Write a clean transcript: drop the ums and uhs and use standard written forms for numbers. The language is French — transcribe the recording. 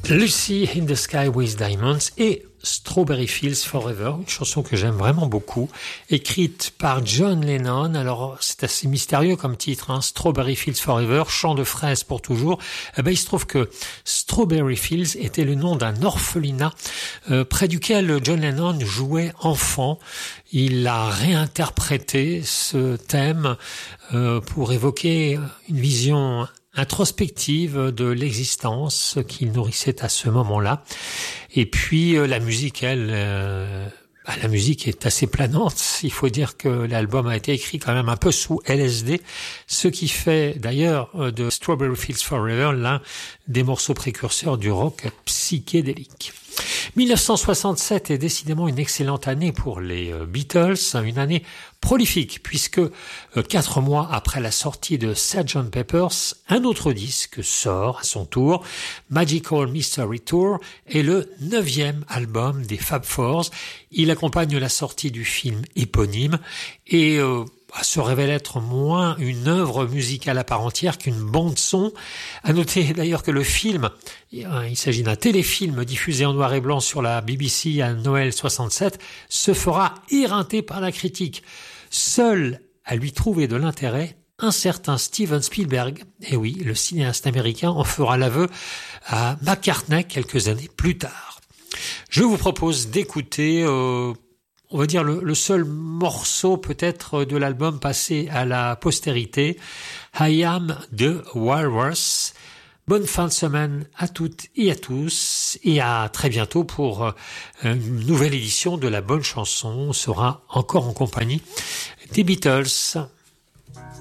Lucy in the Sky with Diamonds et Strawberry Fields Forever, une chanson que j'aime vraiment beaucoup, écrite par John Lennon. Alors, c'est assez mystérieux comme titre, hein, Strawberry Fields Forever, champ de fraises pour toujours. Il se trouve que Strawberry Fields était le nom d'un orphelinat près duquel John Lennon jouait enfant. Il a réinterprété ce thème pour évoquer une vision introspective de l'existence qu'il nourrissait à ce moment-là. Et puis la musique, la musique est assez planante. Il faut dire que l'album a été écrit quand même un peu sous LSD, ce qui fait d'ailleurs de Strawberry Fields Forever l'un des morceaux précurseurs du rock psychédélique. 1967 est décidément une excellente année pour les Beatles, une année prolifique puisque 4 mois après la sortie de Sgt. Pepper's, un autre disque sort à son tour, Magical Mystery Tour, est le 9e album des Fab Four. Il accompagne la sortie du film éponyme et se révèle être moins une œuvre musicale à part entière qu'une bande-son. À noter d'ailleurs que le film, il s'agit d'un téléfilm diffusé en noir et blanc sur la BBC à Noël 67, se fera éreinter par la critique. Seul à lui trouver de l'intérêt, un certain Steven Spielberg, et oui, le cinéaste américain en fera l'aveu à McCartney quelques années plus tard. Je vous propose d'écouter on va dire le seul morceau peut-être de l'album passé à la postérité, I Am the Walrus. Bonne fin de semaine à toutes et à tous et à très bientôt pour une nouvelle édition de la bonne chanson. On sera encore en compagnie des Beatles.